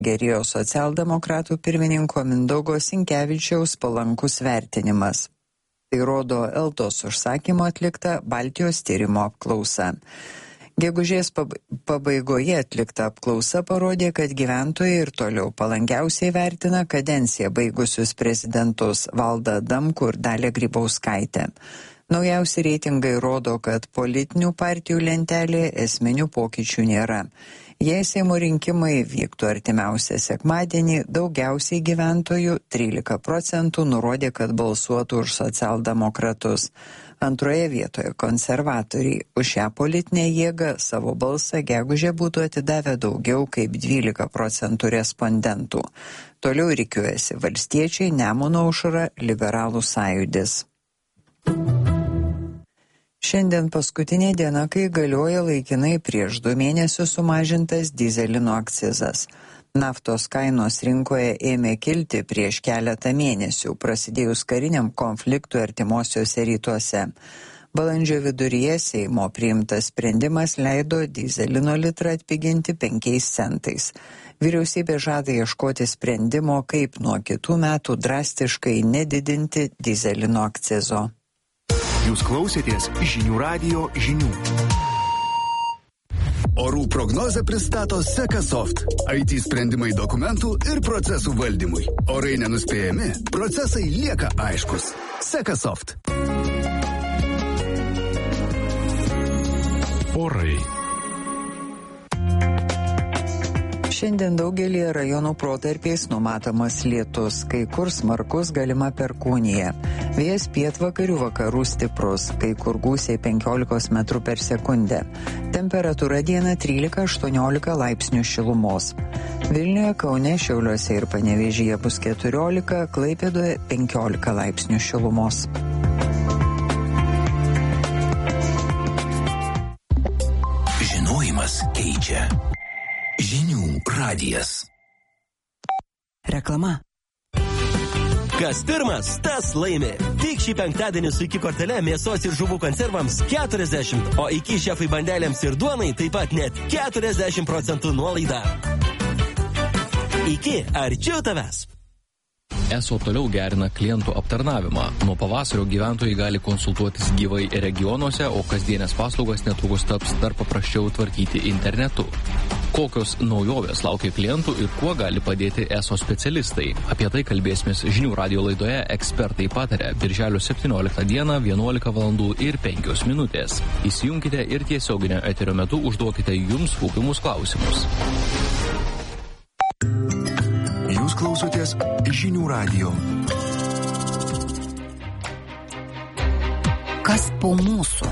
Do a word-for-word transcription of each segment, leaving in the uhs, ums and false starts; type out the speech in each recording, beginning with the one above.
gerėjo socialdemokratų pirmininko Mindaugo Sinkevičiaus palankus vertinimas. Tai rodo Eltos užsakymo atlikta Baltijos tyrimo apklausa. Gegužės pabaigoje atlikta apklausa parodė, kad gyventojai ir toliau palankiausiai vertina kadenciją baigusius prezidentus Valdą Adamkų ir Dalią Grybauskaitę. Naujausi reitingai rodo, kad politinių partijų lentelėje esminių pokyčių nėra. Jei Seimo rinkimai vyktų artimiausią sekmadienį, daugiausiai gyventojų, trylika procentų, nurodė, kad balsuotų už socialdemokratus. Antroje vietoje konservatoriai. Už šią politinę jėgą savo balsą gegužę būtų atidavę daugiau kaip dvylika procentų respondentų. Toliau rikiuojasi valstiečiai, Nemuno aušra, Liberalų sąjūdis. Šiandien paskutinė diena, kai galioja laikinai prieš du mėnesius sumažintas dyzelino akcizas. Naftos kainos rinkoje ėmė kilti prieš keletą mėnesių, prasidėjus kariniam konfliktui artimuosiuose rytuose. Balandžio viduryje Seimo priimtas sprendimas leido dyzelino litrą atpiginti penkiais centais. Vyriausybė žada ieškoti sprendimo, kaip nuo kitų metų drastiškai nedidinti dyzelino akcizo. Jūs klausėtės žinių radijo žinių. Orų prognozę pristato Sekasoft. I T sprendimai dokumentų ir procesų valdymui. Orai nenuspėjami, procesai lieka aiškus. Sekasoft. Orai. Šiandien daugelį rajonų protarpiais numatomas lietus, kai kur smarkus galima perkūnija. Vėjas pietvakarių vakarų stiprus, kai kur gūsiai penkiolikos metrų per sekundę. Temperatūra dieną trylika aštuoniolika laipsnių šilumos. Vilniuje, Kaune, Šiauliuose ir Panevėžyje bus keturiolika, Klaipėdoje penkiolika laipsnių šilumos. Žinojimas keičia. Žinių radijas. Reklama. Kas pirmas, tas laimi. Tik šį penktadienį su Iki kortele mėsos ir žuvų konservams keturiasdešimt, o Iki šefai bandelėms ir duonai taip pat net keturiasdešimt procentų nuolaida. Iki arčiau tavęs. Eso toliau gerina klientų aptarnavimą. Nuo pavasario gyventojai gali konsultuotis gyvai regionuose, o kasdienės paslaugas netrukus taps dar paprasčiau tvarkyti internetu. Kokios naujovės laukia klientų ir kuo gali padėti Eso specialistai? Apie tai kalbėsimės žinių radijo laidoje Ekspertai pataria birželio septynioliktą dieną vienuolika valandų ir penkios minutės. Įsijunkite ir tiesioginio eterio metu užduokite jums rūpimus klausimus. Jūs klausotės žinių radijo. Kas po mūsų?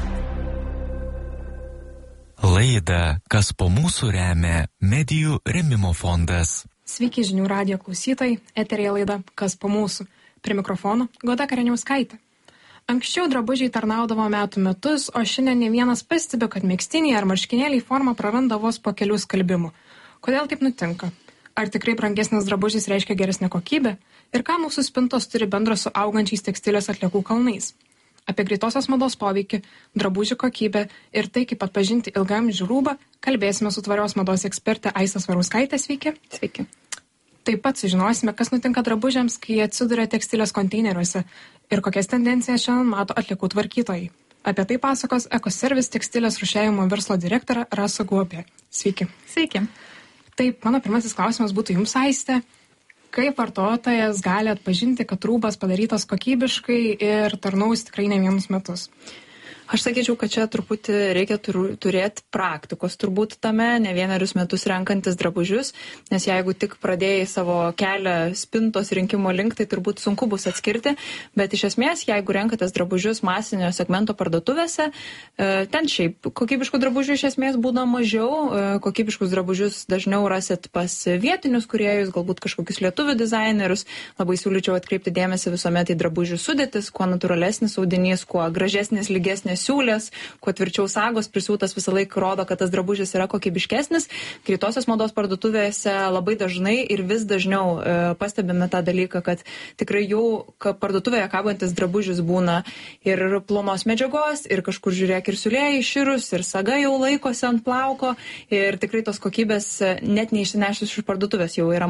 Laidą Kas po mūsų remia Medijų rėmimo fondas. Sveiki žinių radijo klausytojai, eterėje laida Kas po mūsų. Prie mikrofono Goda Kareniauskaitė. Anksčiau drabužiai tarnaudavo metų metus, o šiandien ne vienas pastebi, kad megztiniai ar marškinėliai formą praranda vos po kelių skalbimų. Kodėl taip nutinka? Ar tikrai brangesnis drabužis reiškia geresnę kokybę? Ir ką mūsų spintos turi bendro su augančiais tekstilės atliekų kalnais? Apie greitosios mados poveikį, drabužių kokybę ir tai, kaip atpažinti ilgaamžį rūbą, kalbėsime su tvarios mados ekspertė Aiste Svarauskaitė. Sveiki. Sveiki. Taip pat sužinosime, kas nutinka drabužiams, kai jie atsiduria tekstilės konteineriuose ir kokias tendencijas šiandien mato atliekų tvarkytojai. Apie tai pasakos Ekoservis tekstilės rūšiavimo verslo direktorė Rasa Guopė. Sveiki. Sveiki. Taip, mano pirmasis klausimas būtų jums, Aiste. Kaip vartotojas gali atpažinti, kad rūbas padarytas kokybiškai ir tarnaus tikrai ne vienus metus? Aš sakyčiau, kad čia truputį reikia turėti praktikos, turbūt tame, ne vienerius metus renkantis drabužius, nes jeigu tik pradėjai savo kelią spintos rinkimo link, tai turbūt sunku bus atskirti, bet iš esmės, jeigu renkatės drabužius masinio segmento parduotuvėse, ten šiaip kokybiškų drabužių iš esmės būna mažiau, kokybiškus drabužius dažniau rasit pas vietinius kūrėjus, galbūt kažkokius lietuvių dizainerius, labai siūlyčiau atkreipti dėmesį visuomet į drabužių sudėtis, kuo natūralesnis audinys, kuo gražesnis, lygesnis tvirtesnės siūlės, kuo tvirčiau sagos prisiūtas visą laiką rodo, kad tas drabužis yra kokybiškesnis. Greitosios mados parduotuvėse labai dažnai ir vis dažniau e, pastebime tą dalyką, kad tikrai jau parduotuvėje kabantis drabužis būna ir plonos medžiagos, ir kažkur žiūrėk ir siūlėjai iširus, ir saga jau laikosi ant plauko, ir tikrai tos kokybės net neišsinešus iš parduotuvės jau yra